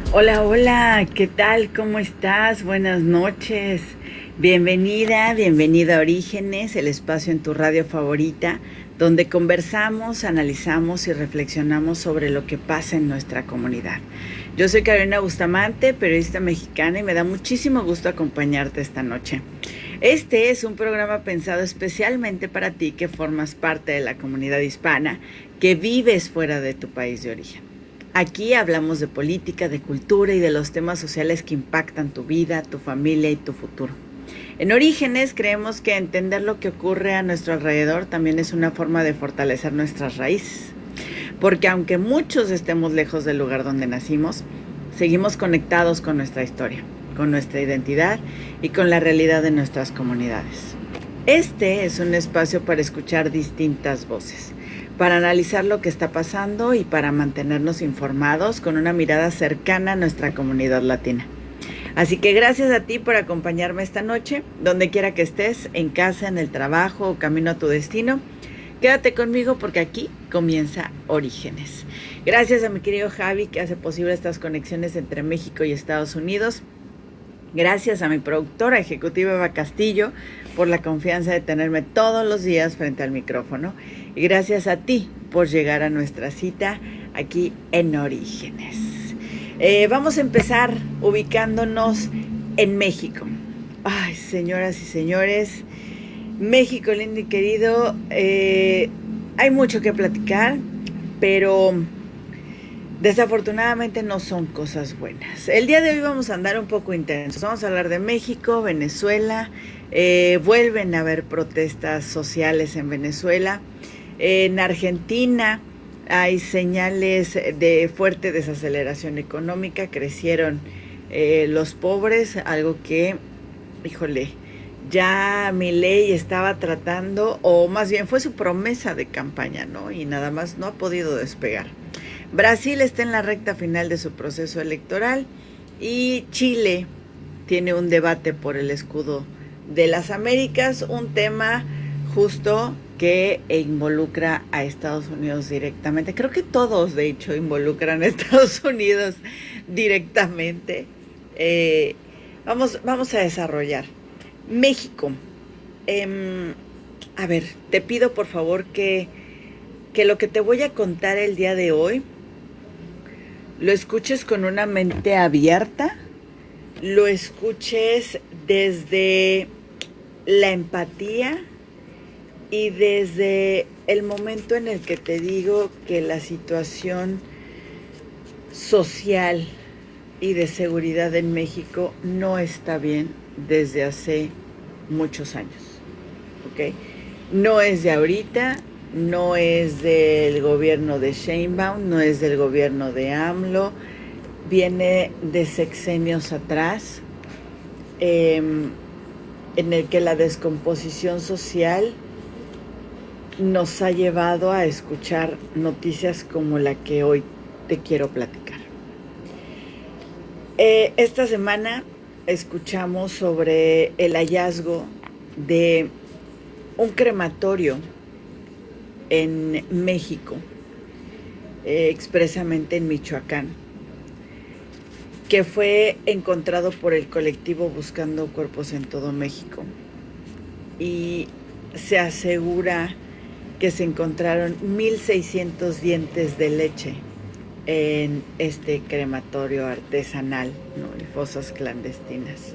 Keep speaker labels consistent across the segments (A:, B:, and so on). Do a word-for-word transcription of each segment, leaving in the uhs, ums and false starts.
A: Hola, hola, ¿qué tal? ¿Cómo estás? Buenas noches. Bienvenida, bienvenida a Orígenes, el espacio en tu radio favorita, donde conversamos, analizamos y reflexionamos sobre lo que pasa en nuestra comunidad. Yo soy Carolina Bustamante, periodista mexicana, y me da muchísimo gusto acompañarte esta noche. Este es un programa pensado especialmente para ti que formas parte de la comunidad hispana, que vives fuera de tu país de origen. Aquí hablamos de política, de cultura y de los temas sociales que impactan tu vida, tu familia y tu futuro. En Orígenes creemos que entender lo que ocurre a nuestro alrededor también es una forma de fortalecer nuestras raíces. Porque aunque muchos estemos lejos del lugar donde nacimos, seguimos conectados con nuestra historia, con nuestra identidad y con la realidad de nuestras comunidades. Este es un espacio para escuchar distintas voces, para analizar lo que está pasando y para mantenernos informados con una mirada cercana a nuestra comunidad latina. Así que gracias a ti por acompañarme esta noche, donde quiera que estés, en casa, en el trabajo o camino a tu destino. Quédate conmigo porque aquí comienza Orígenes. Gracias a mi querido Javi que hace posible estas conexiones entre México y Estados Unidos. Gracias a mi productora ejecutiva Eva Castillo por la confianza de tenerme todos los días frente al micrófono. Y gracias a ti por llegar a nuestra cita aquí en Orígenes. Eh, vamos a empezar ubicándonos en México. Ay, señoras y señores, México lindo y querido, eh, hay mucho que platicar, pero desafortunadamente no son cosas buenas. El día de hoy vamos a andar un poco intensos. Vamos a hablar de México, Venezuela. Eh, vuelven a haber protestas sociales en Venezuela. En Argentina hay señales de fuerte desaceleración económica. Crecieron eh, los pobres, algo que, híjole, ya Milei estaba tratando, o más bien fue su promesa de campaña, ¿no? Y nada más no ha podido despegar. Brasil está en la recta final de su proceso electoral y Chile tiene un debate por el escudo de las Américas, un tema justo que involucra a Estados Unidos directamente. Creo que todos, de hecho, involucran a Estados Unidos directamente. Eh, vamos, vamos a desarrollar. México. Eh, a ver, te pido por favor que, que lo que te voy a contar el día de hoy lo escuches con una mente abierta, lo escuches desde la empatía y desde el momento en el que te digo que la situación social y de seguridad en México no está bien desde hace muchos años, ¿ok? No es de ahorita, no es del gobierno de Sheinbaum, no es del gobierno de AMLO, viene de sexenios atrás, eh, en el que la descomposición social nos ha llevado a escuchar noticias como la que hoy te quiero platicar. Eh, esta semana escuchamos sobre el hallazgo de un crematorio en México, eh, expresamente en Michoacán, que fue encontrado por el colectivo Buscando Cuerpos en todo México. Y se asegura que se encontraron mil seiscientos dientes de leche en este crematorio artesanal, ¿no? Y fosas clandestinas.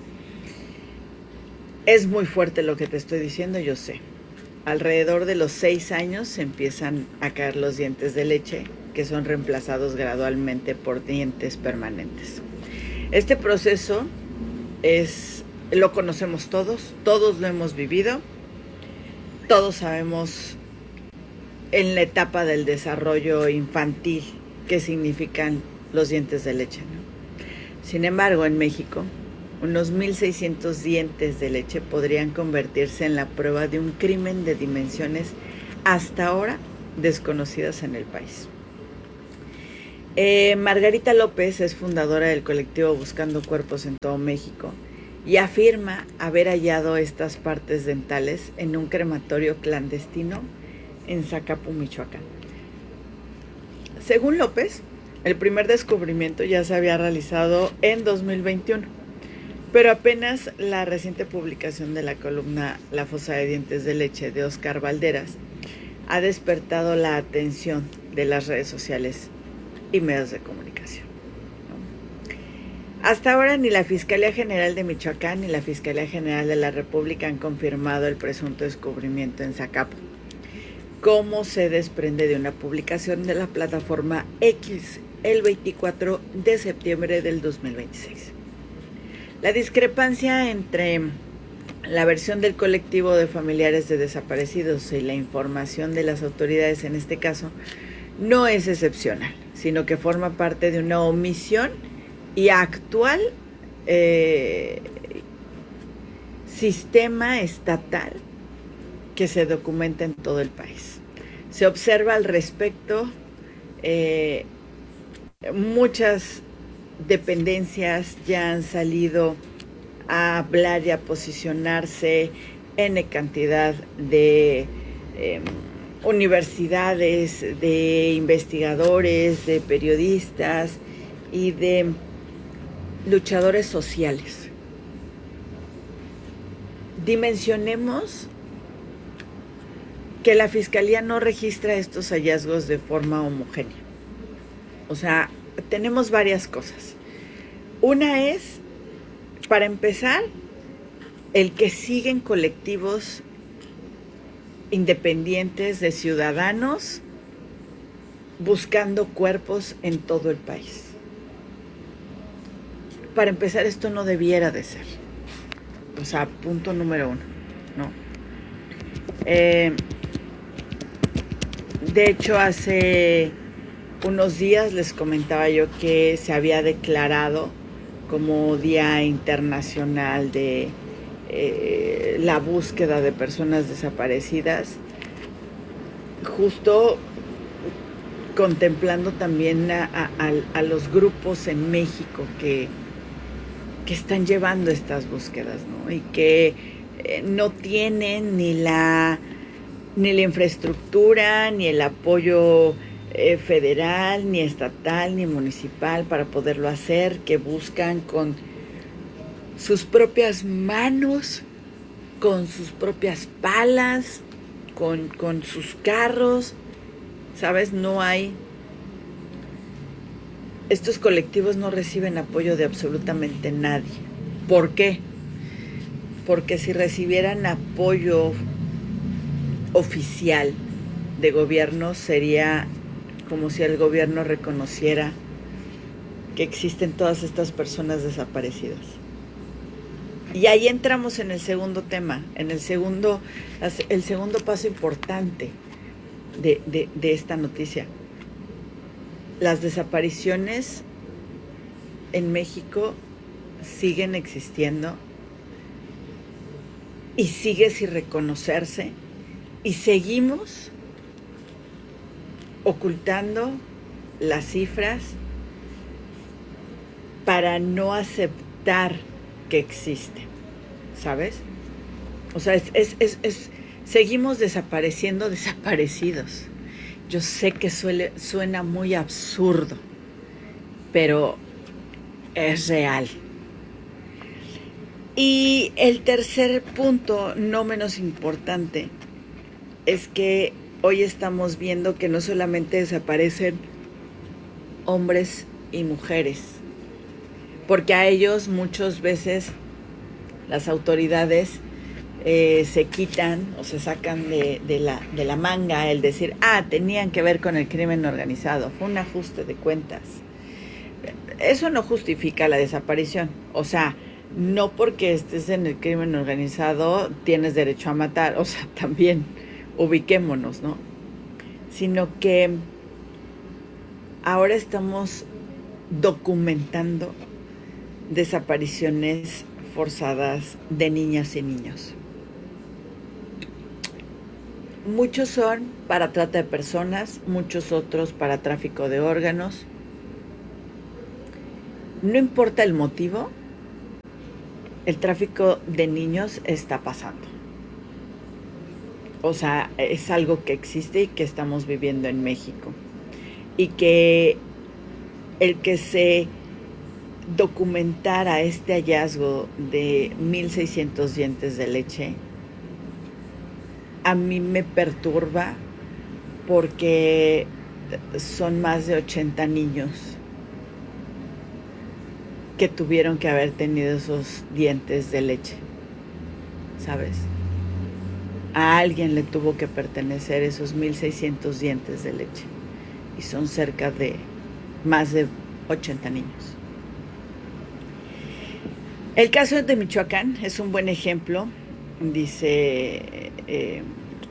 A: Es muy fuerte lo que te estoy diciendo, yo sé. Alrededor de los seis años se empiezan a caer los dientes de leche, que son reemplazados gradualmente por dientes permanentes. Este proceso es, lo conocemos todos, todos lo hemos vivido, todos sabemos en la etapa del desarrollo infantil qué significan los dientes de leche, ¿no? Sin embargo, en México, unos mil seiscientos dientes de leche podrían convertirse en la prueba de un crimen de dimensiones hasta ahora desconocidas en el país. Eh, Margarita López es fundadora del colectivo Buscando Cuerpos en todo México y afirma haber hallado estas partes dentales en un crematorio clandestino en Zacapu, Michoacán. Según López, El primer descubrimiento ya se había realizado en dos mil veintiuno, pero apenas la reciente publicación de la columna La fosa de dientes de leche de Oscar Valderas ha despertado la atención de las redes sociales y medios de comunicación. Hasta ahora ni la Fiscalía General de Michoacán ni la Fiscalía General de la República han confirmado el presunto descubrimiento en Zacapo, como se desprende de una publicación de la plataforma X el veinticuatro de septiembre del dos mil veintiséis. La discrepancia entre la versión del colectivo de familiares de desaparecidos y la información de las autoridades en este caso no es excepcional, sino que forma parte de una omisión y actual eh, sistema estatal que se documenta en todo el país. Se observa al respecto eh, muchas dependencias ya han salido a hablar y a posicionarse en cantidad de eh, universidades, de investigadores, de periodistas y de luchadores sociales. Dimensionemos que la Fiscalía no registra estos hallazgos de forma homogénea. O sea, tenemos varias cosas. Una es, para empezar, el que siguen colectivos independientes de ciudadanos buscando cuerpos en todo el país. Para empezar, esto no debiera de ser. O sea, punto número uno, ¿no? Eh, de hecho, hace unos días les comentaba yo que se había declarado como Día Internacional de eh, la búsqueda de personas desaparecidas, justo contemplando también a, a, a los grupos en México que, que están llevando estas búsquedas, ¿no? Y que eh, no tienen ni la, ni la infraestructura, ni el apoyo eh, federal, ni estatal, ni municipal para poderlo hacer, que buscan con sus propias manos, con sus propias palas, con, con sus carros, ¿sabes? No hay... Estos colectivos no reciben apoyo de absolutamente nadie. ¿Por qué? Porque si recibieran apoyo oficial de gobierno, sería como si el gobierno reconociera que existen todas estas personas desaparecidas. Y ahí entramos en el segundo tema, en el segundo, el segundo paso importante de, de, de esta noticia. Las desapariciones en México siguen existiendo y sigue sin reconocerse y seguimos ocultando las cifras para no aceptar que existe, ¿sabes? O sea, es, es, es, es, seguimos desapareciendo desaparecidos. Yo sé que suele, suena muy absurdo, pero es real. Y el tercer punto, no menos importante, es que hoy estamos viendo que no solamente desaparecen hombres y mujeres, porque a ellos muchas veces las autoridades eh, se quitan o se sacan de, de, la, de la manga el decir, ah, tenían que ver con el crimen organizado, fue un ajuste de cuentas. Eso no justifica la desaparición, o sea, no porque estés en el crimen organizado tienes derecho a matar, o sea, también ubiquémonos, ¿no? Sino que ahora estamos documentando desapariciones forzadas de niñas y niños. Muchos son para trata de personas, muchos otros para tráfico de órganos. No importa el motivo, el tráfico de niños está pasando. O sea, es algo que existe y que estamos viviendo en México. Y que el que se documentara este hallazgo de mil seiscientos dientes de leche, a mí me perturba porque son más de ochenta niños que tuvieron que haber tenido esos dientes de leche, ¿sabes? A alguien le tuvo que pertenecer esos mil seiscientos dientes de leche y son cerca de más de ochenta niños. El caso de Michoacán es un buen ejemplo. Dice eh,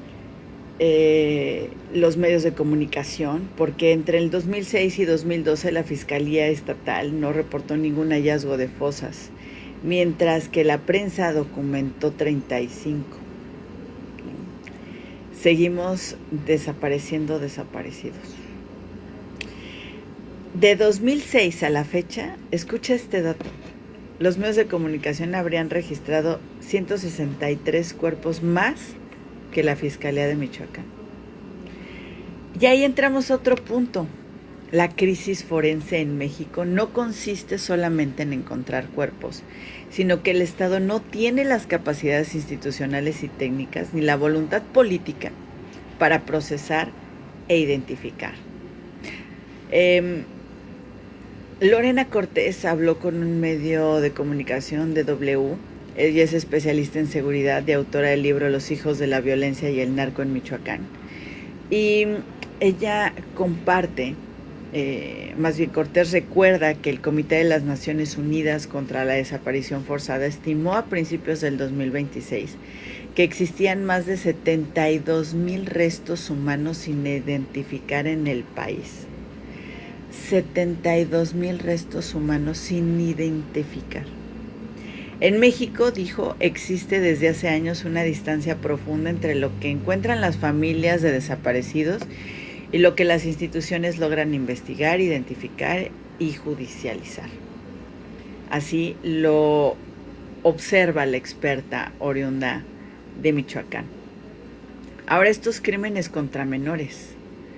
A: eh, los medios de comunicación, porque entre el dos mil seis y dos mil doce la Fiscalía Estatal no reportó ningún hallazgo de fosas, mientras que la prensa documentó treinta y cinco. Seguimos desapareciendo desaparecidos. De dos mil seis a la fecha, escucha este dato, los medios de comunicación habrían registrado ciento sesenta y tres cuerpos más que la Fiscalía de Michoacán. Y ahí entramos a otro punto. La crisis forense en México no consiste solamente en encontrar cuerpos, sino que el Estado no tiene las capacidades institucionales y técnicas ni la voluntad política para procesar e identificar. Eh, Lorena Cortés habló con un medio de comunicación de W. Ella es especialista en seguridad y autora del libro Los hijos de la violencia y el narco en Michoacán. Y ella comparte, eh, más bien Cortés recuerda que el Comité de las Naciones Unidas contra la Desaparición Forzada estimó a principios del dos mil veintiséis que existían más de setenta y dos mil restos humanos sin identificar en el país. setenta y dos mil restos humanos sin identificar. En México, dijo, existe desde hace años una distancia profunda entre lo que encuentran las familias de desaparecidos y lo que las instituciones logran investigar, identificar y judicializar. Así lo observa la experta oriunda de Michoacán. Ahora, estos crímenes contra menores.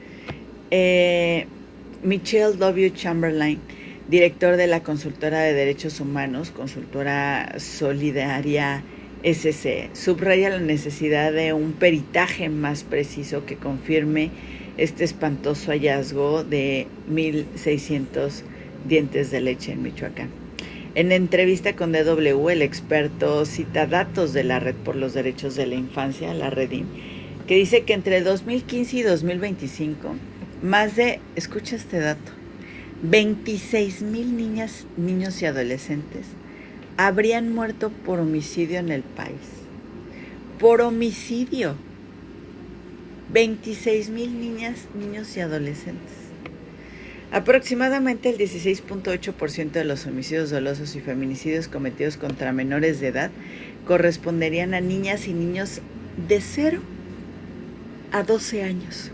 A: Eh... Michelle W. Chamberlain, director de la consultora de derechos humanos, consultora Solidaria S C, subraya la necesidad de un peritaje más preciso que confirme este espantoso hallazgo de mil seiscientos dientes de leche en Michoacán. En entrevista con D W, el experto cita datos de la Red por los Derechos de la Infancia, la Redim, que dice que entre dos mil quince y dos mil veinticinco, más de, escucha este dato, veintiséis mil niñas, niños y adolescentes habrían muerto por homicidio en el país. Por homicidio. veintiséis mil niñas, niños y adolescentes. Aproximadamente el dieciséis punto ocho por ciento de los homicidios dolosos y feminicidios cometidos contra menores de edad corresponderían a niñas y niños de cero a doce años.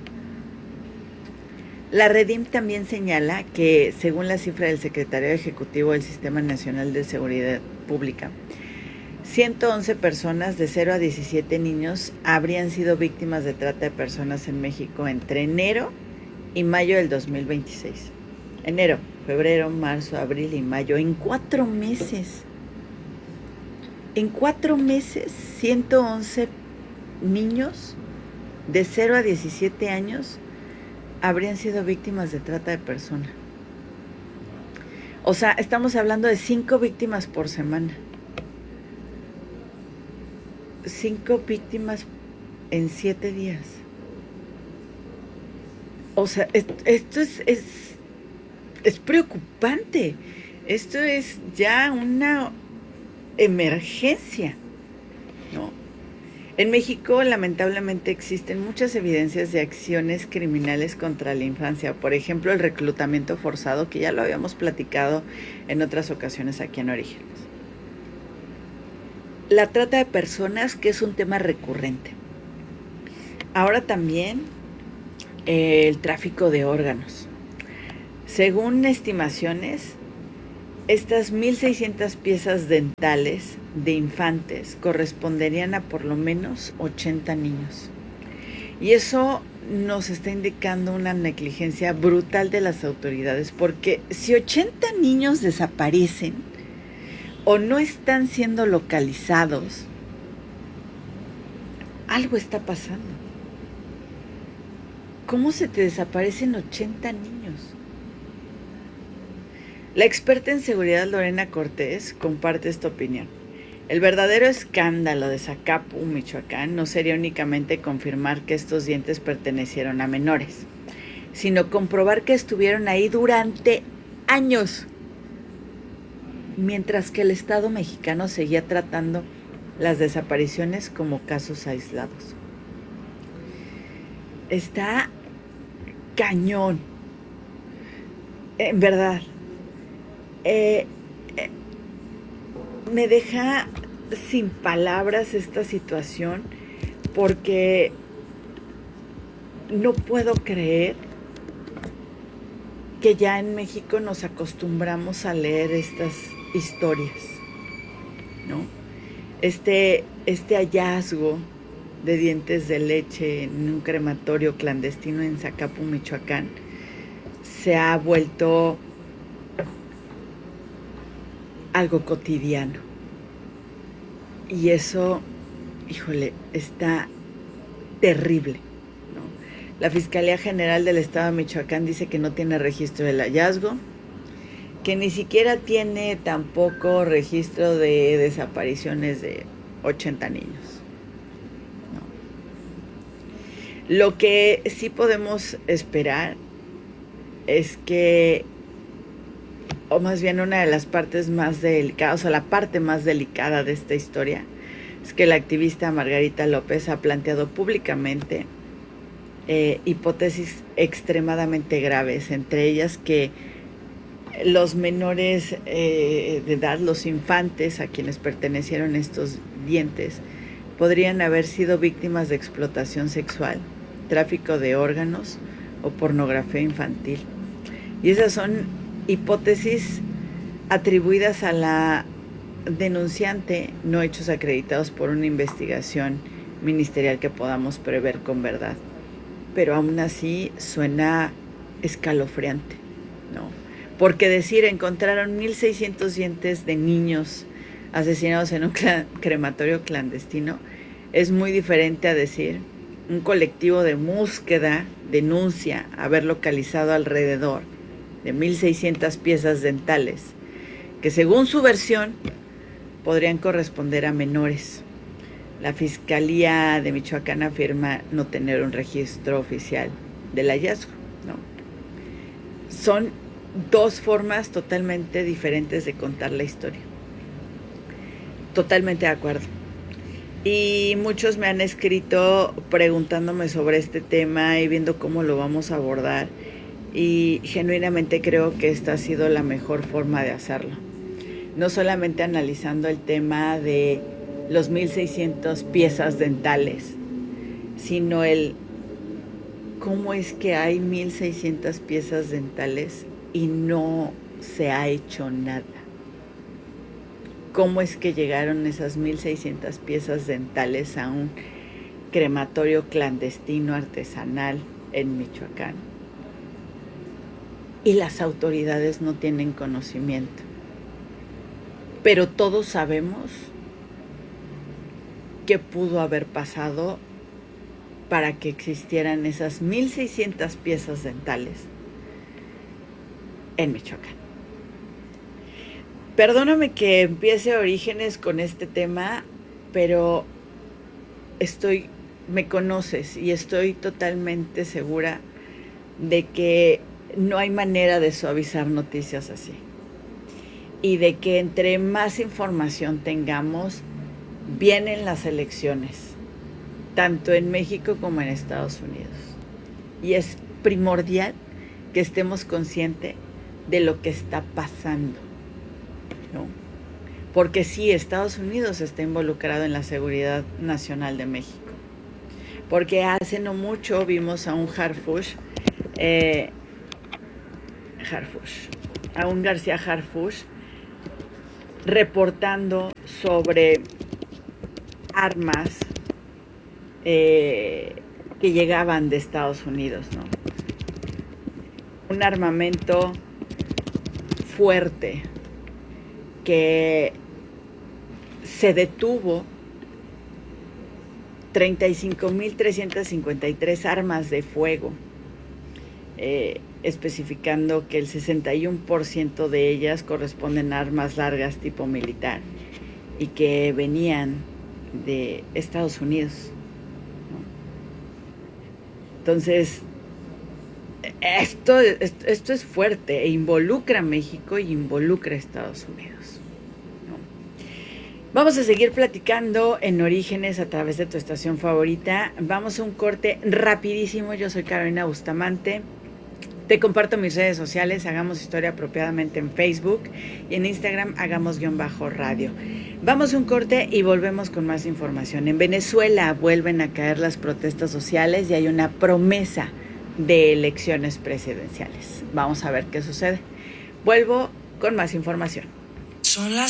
A: La Redim también señala que, según la cifra del Secretario Ejecutivo del Sistema Nacional de Seguridad Pública, ciento once personas de cero a diecisiete niños habrían sido víctimas de trata de personas en México entre enero y mayo del dos mil veintiséis. Enero, febrero, marzo, abril y mayo, en cuatro meses. En cuatro meses, ciento once niños de cero a diecisiete años habrían sido víctimas de trata de personas. O sea, estamos hablando de cinco víctimas por semana. Cinco víctimas en siete días. O sea, esto, esto es, es, es preocupante. Esto es ya una emergencia, ¿no? En México, lamentablemente, existen muchas evidencias de acciones criminales contra la infancia. Por ejemplo, el reclutamiento forzado, que ya lo habíamos platicado en otras ocasiones aquí en Orígenes. La trata de personas, que es un tema recurrente. Ahora también eh, el tráfico de órganos. Según estimaciones, estas mil seiscientas piezas dentales de infantes corresponderían a por lo menos ochenta niños. Y eso nos está indicando una negligencia brutal de las autoridades, porque si ochenta niños desaparecen o no están siendo localizados, algo está pasando. ¿Cómo se te desaparecen ochenta niños? La experta en seguridad Lorena Cortés comparte esta opinión. El verdadero escándalo de Zacapu, Michoacán, no sería únicamente confirmar que estos dientes pertenecieron a menores, sino comprobar que estuvieron ahí durante años, mientras que el Estado mexicano seguía tratando las desapariciones como casos aislados. Está cañón, en verdad. Eh, eh, me deja sin palabras esta situación, porque no puedo creer que ya en México nos acostumbramos a leer estas historias, ¿no? Este, este hallazgo de dientes de leche en un crematorio clandestino en Zacapu, Michoacán, se ha vuelto algo cotidiano. Y eso, híjole, está terrible, ¿no? La Fiscalía General del Estado de Michoacán dice que no tiene registro del hallazgo, que ni siquiera tiene tampoco registro de desapariciones de ochenta niños, ¿no? Lo que sí podemos esperar es que, o más bien una de las partes más delicadas, o sea, la parte más delicada de esta historia, es que la activista Margarita López ha planteado públicamente eh, hipótesis extremadamente graves, entre ellas que los menores eh, de edad, los infantes a quienes pertenecieron estos dientes, podrían haber sido víctimas de explotación sexual, tráfico de órganos o pornografía infantil. Y esas son hipótesis atribuidas a la denunciante, no hechos acreditados por una investigación ministerial que podamos prever con verdad. Pero aún así suena escalofriante, ¿no? Porque decir encontraron mil seiscientos dientes de niños asesinados en un crematorio clandestino es muy diferente a decir un colectivo de búsqueda denuncia haber localizado alrededor de mil seiscientas piezas dentales que, según su versión, podrían corresponder a menores. La Fiscalía de Michoacán afirma no tener un registro oficial del hallazgo, ¿no? Son dos formas totalmente diferentes de contar la historia. Totalmente de acuerdo. Y muchos me han escrito preguntándome sobre este tema y viendo cómo lo vamos a abordar. Y genuinamente creo que esta ha sido la mejor forma de hacerlo. No solamente analizando el tema de los mil seiscientas piezas dentales, sino el cómo es que hay mil seiscientas piezas dentales y no se ha hecho nada. ¿Cómo es que llegaron esas mil seiscientas piezas dentales a un crematorio clandestino artesanal en Michoacán? Y las autoridades no tienen conocimiento. Pero todos sabemos qué pudo haber pasado para que existieran esas mil seiscientas piezas dentales en Michoacán. Perdóname que empiece Orígenes con este tema, pero estoy, me conoces y estoy totalmente segura de que no hay manera de suavizar noticias así. Y de que entre más información tengamos, vienen las elecciones, tanto en México como en Estados Unidos. Y es primordial que estemos conscientes de lo que está pasando, ¿no? Porque sí, Estados Unidos está involucrado en la seguridad nacional de México. Porque hace no mucho vimos a un Harfuch, eh, Harfuch, a un García Harfuch, reportando sobre armas eh, que llegaban de Estados Unidos, ¿no? Un armamento fuerte que se detuvo treinta y cinco mil trescientas cincuenta y tres armas de fuego, eh, especificando que el sesenta y uno por ciento de ellas corresponden a armas largas tipo militar y que venían de Estados Unidos, ¿no? Entonces, esto, esto, esto es fuerte e involucra a México y involucra a Estados Unidos, ¿no? Vamos a seguir platicando en Orígenes a través de tu estación favorita. Vamos a un corte rapidísimo. Yo soy Carolina Bustamante. Te comparto mis redes sociales, Hagamos Historia Apropiadamente en Facebook y en Instagram, Hagamos guión bajo radio. Vamos a un corte y volvemos con más información. En Venezuela vuelven a caer las protestas sociales y hay una promesa de elecciones presidenciales. Vamos a ver qué sucede. Vuelvo con más información. Son las